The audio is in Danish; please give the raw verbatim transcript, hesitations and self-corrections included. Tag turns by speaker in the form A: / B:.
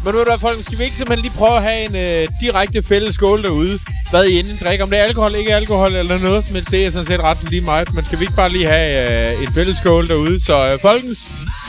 A: Men ved du hvad, folk, skal vi ikke simpelthen lige prøve at have en øh, direkte fælles skål derude? Hvad I inden drikker? Om det er alkohol, ikke alkohol eller noget, men det er sådan set ret som lige meget. Men skal vi ikke bare lige have øh, en fælles skål derude? Så øh, folkens,